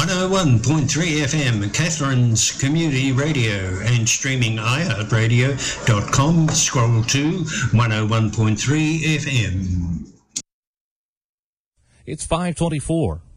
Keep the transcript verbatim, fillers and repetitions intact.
one oh one point three F M, Catherine's Community Radio, and streaming i heart radio dot com. Scroll to one oh one point three F M. It's five twenty-four.